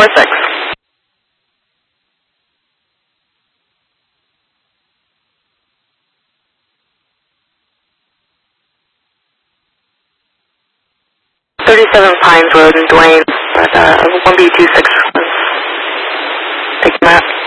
746. Pines Road in Duane, but 1B26. Take map.